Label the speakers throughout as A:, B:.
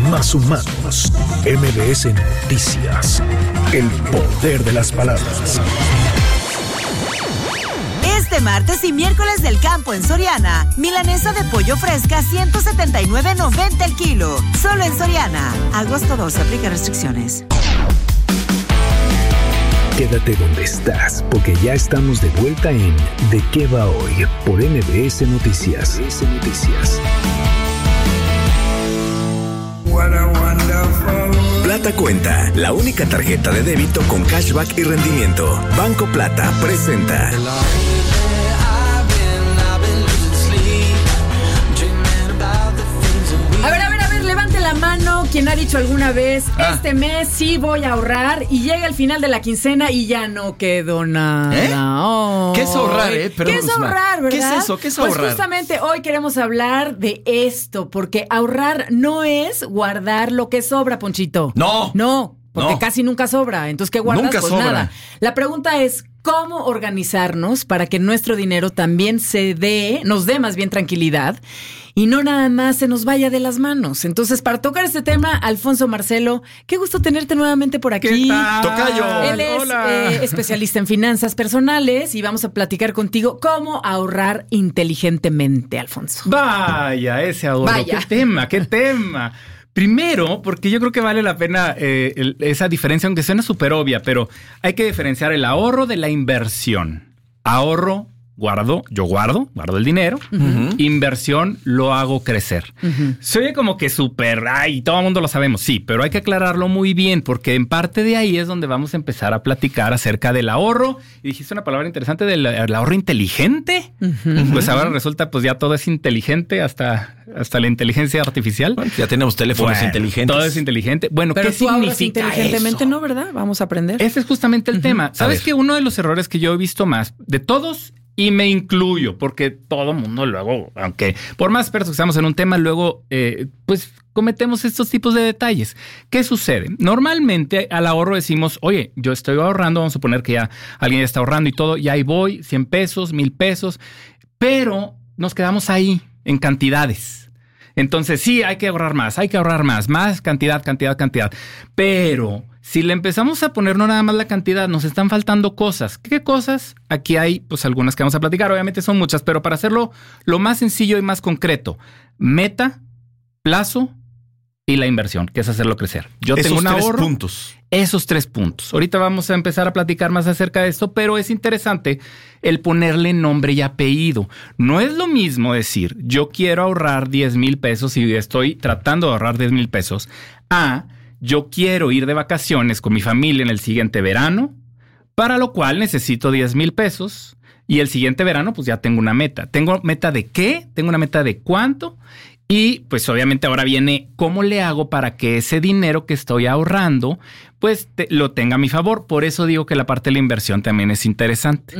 A: más humanos. MBS Noticias. El poder de las palabras.
B: Este martes y miércoles del campo en Soriana. Milanesa de pollo fresca, $179.90 el kilo. Solo en Soriana. Agosto 12, aplica restricciones.
A: Quédate donde estás, porque ya estamos de vuelta en ¿De qué va hoy? Por MBS Noticias.
C: Plata Cuenta, la única tarjeta de débito con cashback y rendimiento. Banco Plata presenta.
D: A ver, levante la mano quien ha dicho alguna vez, este mes sí voy a ahorrar, y llega el final de la quincena y ya no quedó nada. Oh.
E: ¿Qué es ahorrar,
D: ¿Qué es ahorrar, verdad?
E: ¿Qué es eso? ¿Qué es ahorrar?
D: Pues justamente hoy queremos hablar de esto, porque ahorrar no es guardar lo que sobra, Ponchito. No, porque casi nunca sobra. Entonces, ¿qué guardas?
E: Nunca
D: pues
E: sobra.
D: Nada. La pregunta es, ¿cómo organizarnos para que nuestro dinero también nos dé más bien tranquilidad y no nada más se nos vaya de las manos? Entonces, para tocar este tema, Alfonso Marcelo, qué gusto tenerte nuevamente por aquí.
E: ¿Qué tal? Tocayo.
D: Él es especialista en finanzas personales y vamos a platicar contigo cómo ahorrar inteligentemente, Alfonso.
E: Vaya, ese ahorro.
D: Vaya.
E: ¿Qué tema? Primero, porque yo creo que vale la pena esa diferencia, aunque suena súper obvia, pero hay que diferenciar el ahorro de la inversión. Ahorro, guardo el dinero. Uh-huh. Inversión, lo hago crecer. Uh-huh. Se oye como que súper, todo el mundo lo sabemos, sí, pero hay que aclararlo muy bien, porque en parte de ahí es donde vamos a empezar a platicar acerca del ahorro. Y dijiste una palabra interesante del ahorro inteligente. Uh-huh. Pues ahora resulta, pues ya todo es inteligente, hasta la inteligencia artificial.
F: Bueno, ya tenemos teléfonos inteligentes.
E: Todo es inteligente. Bueno,
D: pero
E: ¿qué significa
D: inteligentemente
E: eso?
D: No, ¿verdad? Vamos a aprender.
E: Ese es justamente el tema. ¿Sabes que uno de los errores que yo he visto más de todos, y me incluyo, porque todo mundo luego, aunque por más expertos que estamos en un tema, luego pues cometemos estos tipos de detalles? ¿Qué sucede? Normalmente al ahorro decimos, oye, yo estoy ahorrando, vamos a suponer que ya alguien está ahorrando y todo, y ahí voy, 100 pesos, 1,000 pesos, pero nos quedamos ahí en cantidades. Entonces sí, hay que ahorrar más cantidad. Pero si le empezamos a poner no nada más la cantidad, nos están faltando cosas. ¿Qué cosas? Aquí hay pues algunas que vamos a platicar, obviamente son muchas, pero para hacerlo lo más sencillo y más concreto, meta, plazo y la inversión, que es hacerlo crecer. Yo tengo un ahorro. Esos 3 puntos. Ahorita vamos a empezar a platicar más acerca de esto, pero es interesante el ponerle nombre y apellido. No es lo mismo decir, yo quiero ahorrar 10,000 pesos y estoy tratando de ahorrar 10,000 pesos, a yo quiero ir de vacaciones con mi familia en el siguiente verano, para lo cual necesito 10,000 pesos. Y el siguiente verano, pues ya tengo una meta. ¿Tengo meta de qué? ¿Tengo una meta de cuánto? Y pues obviamente ahora viene cómo le hago para que ese dinero que estoy ahorrando pues lo tenga a mi favor. Por eso digo que la parte de la inversión también es interesante.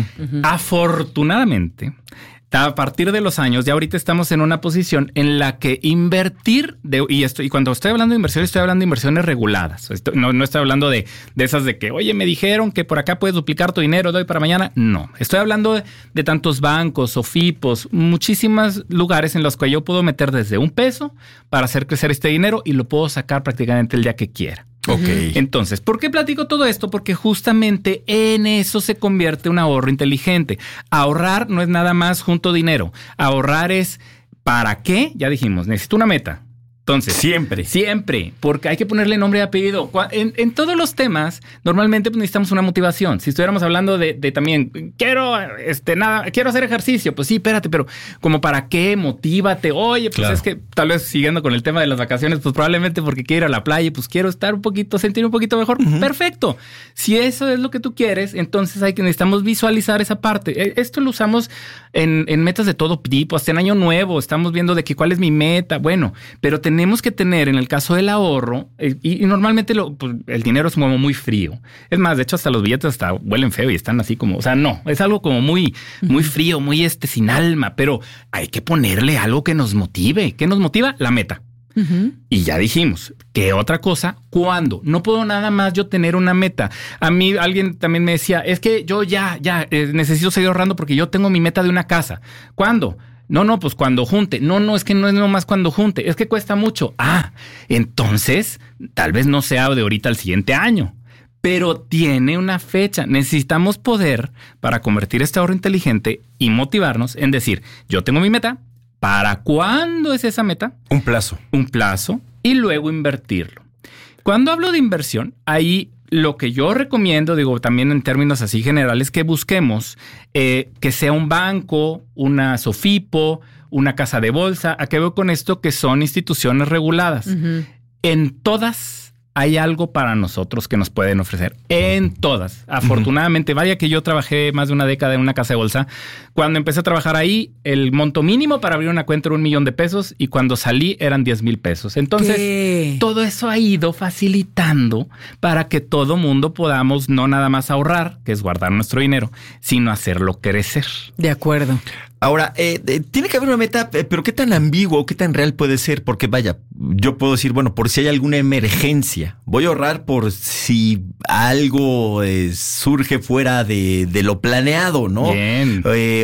E: Afortunadamente, a partir de los años, ya ahorita estamos en una posición en la que invertir, y cuando estoy hablando de inversión, estoy hablando de inversiones reguladas. No estoy hablando de esas de que, oye, me dijeron que por acá puedes duplicar tu dinero de hoy para mañana. No, estoy hablando de tantos bancos, OFIPOS, muchísimos lugares en los que yo puedo meter desde $1 para hacer crecer este dinero y lo puedo sacar prácticamente el día que quiera.
F: Okay.
E: Entonces, ¿por qué platico todo esto? Porque justamente en eso se convierte un ahorro inteligente. Ahorrar no es nada más junto dinero. Ahorrar es ¿para qué? Ya dijimos, necesito una meta. Entonces, siempre, porque hay que ponerle nombre y apellido. En todos los temas, normalmente pues, necesitamos una motivación. Si estuviéramos hablando de también, quiero hacer ejercicio, pues sí, espérate, pero como para qué, motívate. Oye, pues es que tal vez siguiendo con el tema de las vacaciones, pues probablemente porque quiero ir a la playa, pues quiero sentir un poquito mejor. Uh-huh. Perfecto. Si eso es lo que tú quieres, entonces necesitamos visualizar esa parte. Esto lo usamos en metas de todo tipo, hasta en año nuevo. Estamos viendo de que cuál es mi meta. Bueno, pero tenemos que tener en el caso del ahorro, y normalmente el dinero es como muy frío. Es más, de hecho, hasta los billetes hasta huelen feo y están así como, o sea, no, es algo como muy frío, muy sin alma, pero hay que ponerle algo que nos motive. ¿Qué nos motiva? La meta. Uh-huh. Y ya dijimos, ¿qué otra cosa? ¿Cuándo? No puedo nada más yo tener una meta. A mí alguien también me decía, es que yo ya necesito seguir ahorrando porque yo tengo mi meta de una casa. ¿Cuándo? No, pues cuando junte. No, es que no es nomás cuando junte, es que cuesta mucho. Entonces, tal vez no sea de ahorita al siguiente año, pero tiene una fecha. Necesitamos poder para convertir este ahorro inteligente y motivarnos en decir, yo tengo mi meta, ¿para cuándo es esa meta?
F: Un plazo
E: y luego invertirlo. Cuando hablo de inversión, ahí lo que yo recomiendo, digo también en términos así generales, que busquemos que sea un banco, una SOFIPO, una casa de bolsa. ¿A qué veo con esto? Que son instituciones reguladas. Uh-huh. En todas hay algo para nosotros que nos pueden ofrecer. En todas. Afortunadamente, vaya que yo trabajé más de una década en una casa de bolsa. Cuando empecé a trabajar ahí, el monto mínimo para abrir una cuenta era $1,000,000 y cuando salí eran $10,000. Entonces, todo eso ha ido facilitando para que todo mundo podamos no nada más ahorrar, que es guardar nuestro dinero, sino hacerlo crecer.
D: De acuerdo.
F: Ahora, tiene que haber una meta, pero ¿qué tan ambiguo, qué tan real puede ser? Porque vaya, yo puedo decir, bueno, por si hay alguna emergencia, voy a ahorrar por si algo surge fuera de lo planeado, ¿no?
E: Bien.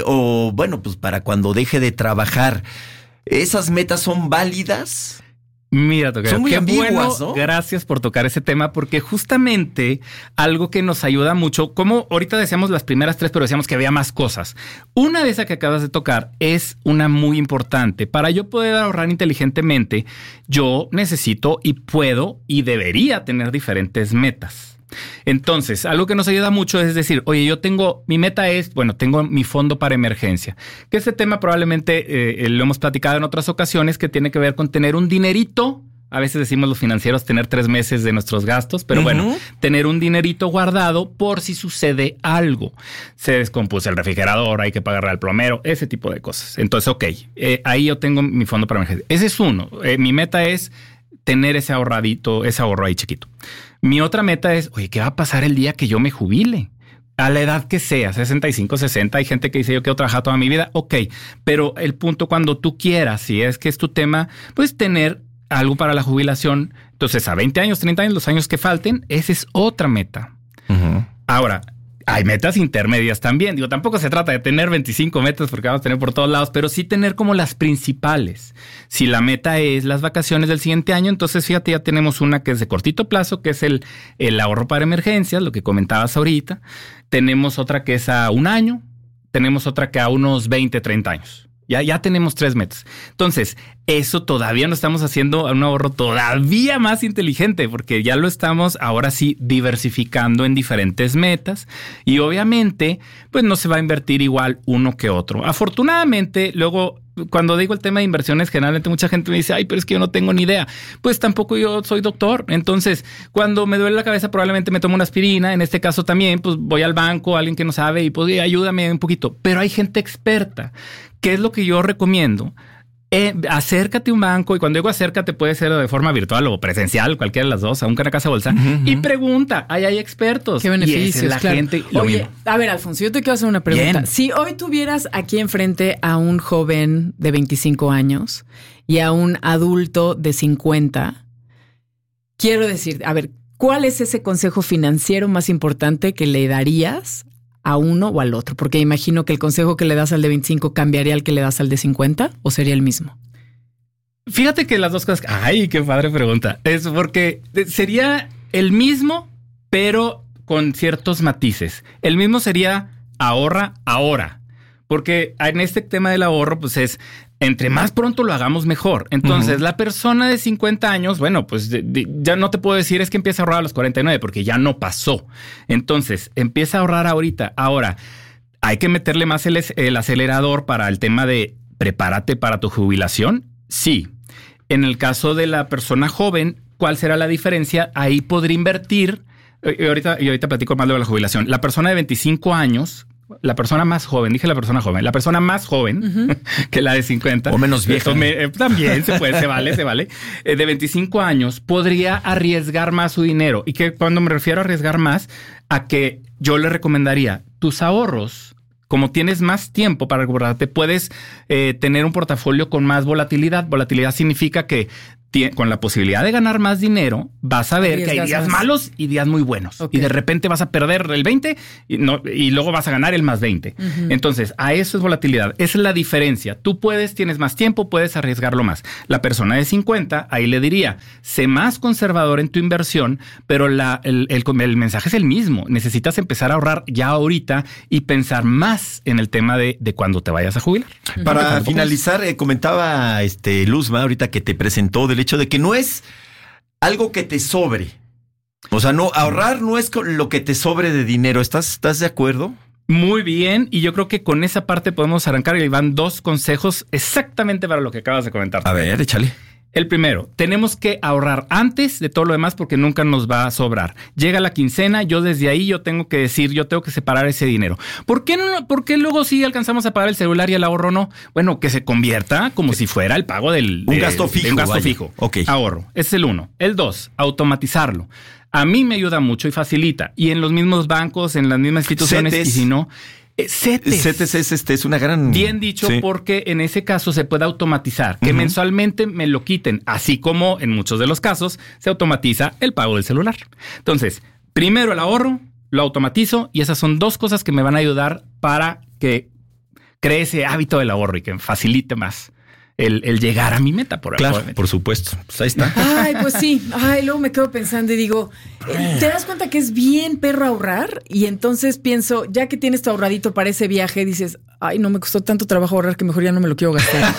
F: O bueno, pues para cuando deje de trabajar. ¿Esas metas son válidas?
E: Mira, Tocayo,
F: son muy ambiguas, ¿no?
E: Gracias por tocar ese tema, porque justamente algo que nos ayuda mucho, como ahorita decíamos las primeras 3, pero decíamos que había más cosas. Una de esas que acabas de tocar es una muy importante. Para yo poder ahorrar inteligentemente, yo necesito y puedo y debería tener diferentes metas. Entonces, algo que nos ayuda mucho es decir, oye, yo tengo, mi meta es, bueno, tengo mi fondo para emergencia. Que ese tema probablemente lo hemos platicado en otras ocasiones, que tiene que ver con tener un dinerito. A veces decimos los financieros tener 3 meses de nuestros gastos, pero bueno, tener un dinerito guardado por si sucede algo. Se descompuso el refrigerador, hay que pagarle al plomero, ese tipo de cosas. Entonces, ok, ahí yo tengo mi fondo para emergencia. Ese es uno. Mi meta es tener ese ahorradito, ese ahorro ahí chiquito. Mi otra meta es, oye, ¿qué va a pasar el día que yo me jubile? A la edad que sea, 65, 60, hay gente que dice yo quiero trabajar toda mi vida, ok, pero el punto cuando tú quieras, si es que es tu tema, pues tener algo para la jubilación. Entonces a 20 años, 30 años, los años que falten, esa es otra meta. Uh-huh. Ahora, hay metas intermedias también. Digo, tampoco se trata de tener 25 metas porque vamos a tener por todos lados, pero sí tener como las principales. Si la meta es las vacaciones del siguiente año, entonces fíjate, ya tenemos una que es de cortito plazo, que es el ahorro para emergencias, lo que comentabas ahorita. Tenemos otra que es a 1 año. Tenemos otra que a unos 20, 30 años. Ya tenemos 3 metas. Entonces, eso todavía no estamos haciendo un ahorro todavía más inteligente, porque ya lo estamos ahora sí diversificando en diferentes metas y obviamente pues no se va a invertir igual uno que otro. Afortunadamente, luego cuando digo el tema de inversiones, generalmente mucha gente me dice, ay, pero es que yo no tengo ni idea. Pues tampoco yo soy doctor. Entonces, cuando me duele la cabeza, probablemente me tomo una aspirina. En este caso también, pues voy al banco, alguien que no sabe y pues ayúdame un poquito. Pero hay gente experta. ¿Qué es lo que yo recomiendo? Acércate a un banco, y cuando digo acércate puede ser de forma virtual o presencial, cualquiera de las dos, a una casa de bolsa, y pregunta, hay expertos.
D: ¿Qué beneficios?
E: Y la gente.
D: Oye, a ver, Alfonso, yo te quiero hacer una pregunta. Bien. Si hoy tuvieras aquí enfrente a un joven de 25 años y a un adulto de 50, quiero decir, a ver, ¿cuál es ese consejo financiero más importante que le darías a uno o al otro? Porque imagino que el consejo que le das al de 25 cambiaría al que le das al de 50, ¿o sería el mismo?
E: Fíjate que las dos cosas... Ay, qué padre pregunta. Es porque sería el mismo, pero con ciertos matices. El mismo sería ahorra ahora. Porque en este tema del ahorro, pues es... Entre más pronto lo hagamos, mejor. Entonces, la persona de 50 años, bueno, pues ya no te puedo decir es que empieza a ahorrar a los 49 porque ya no pasó. Entonces, empieza a ahorrar ahorita. Ahora, hay que meterle más el acelerador para el tema de prepárate para tu jubilación. Sí. En el caso de la persona joven, ¿cuál será la diferencia? Ahí podría invertir. Y ahorita platico más de la jubilación. La persona de 25 años... La persona más joven, dije la persona más joven que la de 50.
F: O menos vieja.
E: También se vale. De 25 años podría arriesgar más su dinero. Y que cuando me refiero a arriesgar más, a que yo le recomendaría tus ahorros, como tienes más tiempo para guardarte, puedes tener un portafolio con más volatilidad. Volatilidad significa que con la posibilidad de ganar más dinero, vas a ver que hay días malos y días muy buenos. Okay. Y de repente vas a perder el 20 y luego vas a ganar el más 20. Uh-huh. Entonces, a eso es volatilidad. Esa es la diferencia. Tú tienes más tiempo, puedes arriesgarlo más. La persona de 50, ahí le diría, sé más conservador en tu inversión, pero el mensaje es el mismo. Necesitas empezar a ahorrar ya ahorita y pensar más en el tema de cuando te vayas a jubilar. Uh-huh.
F: Para finalizar, comentaba Luzma ahorita que te presentó del hecho de que no es algo que te sobre. O sea, no, ahorrar no es lo que te sobre de dinero. ¿Estás de acuerdo?
E: Muy bien, y yo creo que con esa parte podemos arrancar y van 2 consejos exactamente para lo que acabas de comentar.
F: A ver, échale.
E: El primero, tenemos que ahorrar antes de todo lo demás porque nunca nos va a sobrar. Llega la quincena, yo desde ahí yo tengo que separar ese dinero. ¿Por qué luego sí alcanzamos a pagar el celular y el ahorro no? Bueno, que se convierta como si fuera el pago un gasto fijo.
F: Okay.
E: Ahorro. Ese es el 1. El 2, automatizarlo. A mí me ayuda mucho y facilita. Y en los mismos bancos, en las mismas instituciones,
F: CETES.
E: Y si no...
F: CETES es una gran...
E: Bien dicho, sí. Porque en ese caso se puede automatizar, que mensualmente me lo quiten, así como en muchos de los casos se automatiza el pago del celular. Entonces, primero el ahorro, lo automatizo y esas son 2 cosas que me van a ayudar para que cree ese hábito del ahorro y que facilite más el llegar a mi meta.
F: Claro, por supuesto. Pues ahí está.
D: Ay, pues sí. Ay, luego me quedo pensando y digo, ¿te das cuenta que es bien perro ahorrar? Y entonces pienso, ya que tienes tu ahorradito para ese viaje, dices, ay, no me costó tanto trabajo ahorrar que mejor ya no me lo quiero gastar.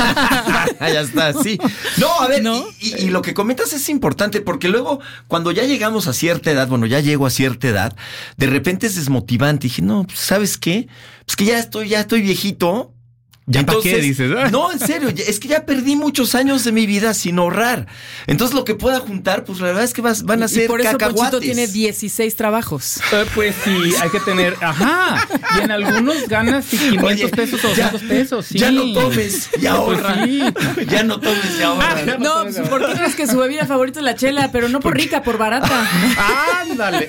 F: Ya está, sí. No, a ver, ¿no? Y lo que comentas es importante porque luego cuando ya llegamos a cierta edad, ya llego a cierta edad, de repente es desmotivante. Y dije, no, pues, ¿sabes qué? Pues que ya estoy viejito.
E: ¿Ya para qué dices?
F: No, en serio, es que ya perdí muchos años de mi vida sin ahorrar. Entonces lo que pueda juntar, pues la verdad es que van a ser cacahuates. Y por eso
D: Ponchito tiene 16 trabajos.
E: Pues sí, hay que tener, y en algunos ganas 500 pesos o 200 pesos. Sí.
F: Ya no tomes y ahorra. Pues sí. Ya no tomes y ahorra.
D: No, ¿por qué crees que su bebida favorita es la chela? Pero no por rica, por barata.
E: Ándale.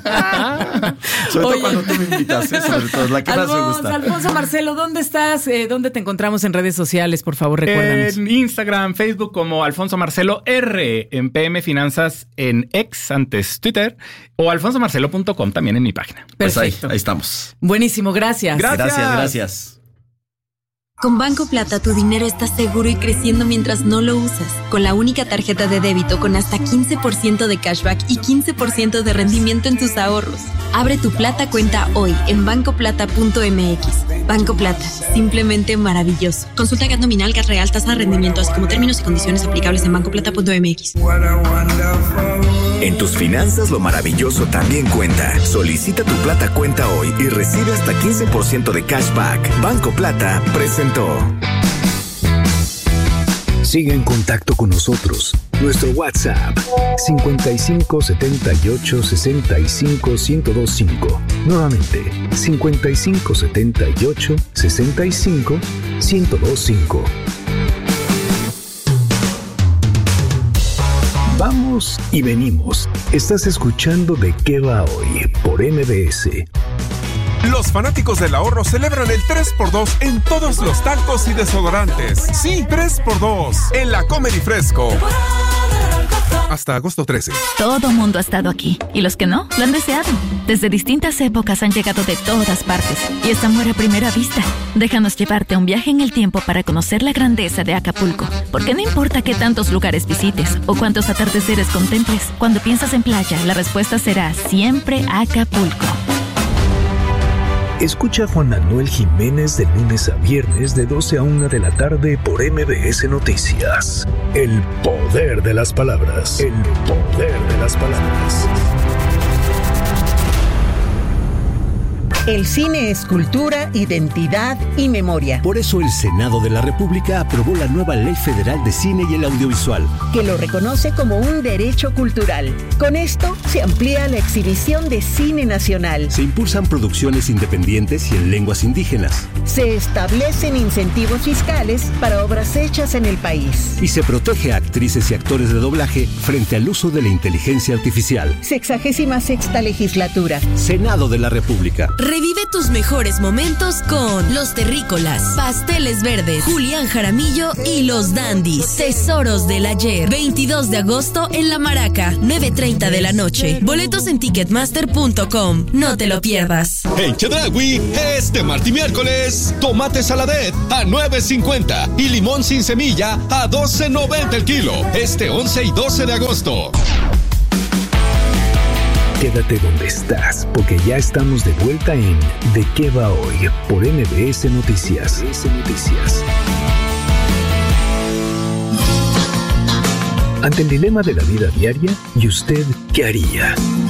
F: Sobre todo cuando tú me invitas, sobre todo, la que más me gusta.
D: Alfonso Marcelo, ¿dónde estás? ¿Dónde te encontramos en redes sociales? Por favor, recuérdanos.
E: En Instagram, Facebook como Alfonso Marcelo R, en PM Finanzas en X, antes Twitter, o alfonsomarcelo.com también en mi página.
D: Perfecto.
F: Pues ahí estamos.
D: Buenísimo, gracias.
F: Gracias.
G: Con Banco Plata tu dinero está seguro y creciendo mientras no lo usas. Con la única tarjeta de débito con hasta 15% de cashback y 15% de rendimiento en tus ahorros. Abre tu Plata cuenta hoy en bancoplata.mx. Banco Plata, simplemente maravilloso. Consulta GAT nominal, GAT real, tasa de rendimiento, así como términos y condiciones aplicables en bancoplata.mx.
C: En tus finanzas lo maravilloso también cuenta. Solicita tu Plata cuenta hoy y recibe hasta 15% de cashback. Banco Plata presentó.
A: Sigue en contacto con nosotros. Nuestro WhatsApp 55 78 65 1025. Nuevamente 55 78 65 1025. Vamos y venimos. Estás escuchando De qué va hoy por MBS.
H: Los fanáticos del ahorro celebran el 3x2 en todos los talcos y desodorantes. Sí, 3x2 en la Comer y Fresco. Hasta agosto 13.
I: Todo mundo ha estado aquí. Y los que no, lo han deseado. Desde distintas épocas han llegado de todas partes. Y es amor a primera vista. Déjanos llevarte a un viaje en el tiempo para conocer la grandeza de Acapulco. Porque no importa qué tantos lugares visites o cuántos atardeceres contemples, cuando piensas en playa, la respuesta será siempre Acapulco.
A: Escucha a Juan Manuel Jiménez de lunes a viernes de 12 a 1 de la tarde por MBS Noticias. El poder de las palabras. El poder de las palabras.
J: El cine es cultura, identidad y memoria.
K: Por eso el Senado de la República aprobó la nueva Ley Federal de Cine y el Audiovisual,
J: que lo reconoce como un derecho cultural. Con esto se amplía la exhibición de cine nacional.
K: Se impulsan producciones independientes y en lenguas indígenas.
J: Se establecen incentivos fiscales para obras hechas en el país.
K: Y se protege a actrices y actores de doblaje frente al uso de la inteligencia artificial.
J: 66ª legislatura.
K: Senado de la República.
L: Revive tus mejores momentos con Los Terrícolas, Pasteles Verdes, Julián Jaramillo y Los Dandis. Tesoros del Ayer. 22 de agosto en La Maraca, 9:30 de la noche. Boletos en ticketmaster.com. No te lo pierdas.
M: En Chedraui, este martes y miércoles, tomate saladet a $9.50 y limón sin semilla a $12.90 el kilo. Este 11 y 12 de agosto.
A: Quédate donde estás, porque ya estamos de vuelta en ¿De qué va hoy? Por MBS Noticias. Ante el dilema de la vida diaria, ¿y usted qué haría?